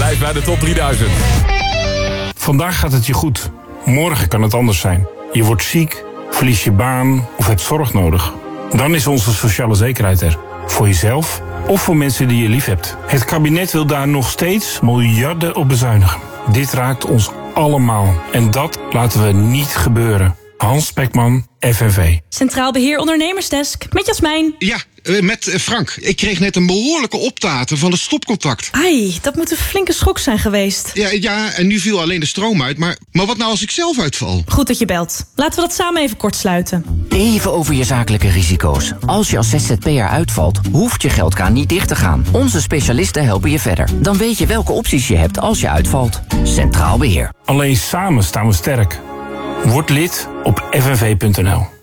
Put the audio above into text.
blijft bij de top 3000. Vandaag gaat het je goed. Morgen kan het anders zijn. Je wordt ziek, verlies je baan of hebt zorg nodig. Dan is onze sociale zekerheid er. Voor jezelf of voor mensen die je lief hebt. Het kabinet wil daar nog steeds miljarden op bezuinigen. Dit raakt ons allemaal. En dat laten we niet gebeuren. Hans Spekman, FNV. Centraal Beheer Ondernemersdesk, met Jasmijn. Ja, met Frank. Ik kreeg net een behoorlijke optater van het stopcontact. Ai, dat moet een flinke schok zijn geweest. Ja, en nu viel alleen de stroom uit. Maar wat nou als ik zelf uitval? Goed dat je belt. Laten we dat samen even kort sluiten. Even over je zakelijke risico's. Als je als ZZP'er uitvalt, hoeft je geldkraan niet dicht te gaan. Onze specialisten helpen je verder. Dan weet je welke opties je hebt als je uitvalt. Centraal Beheer. Alleen samen staan we sterk. Word lid op fnv.nl.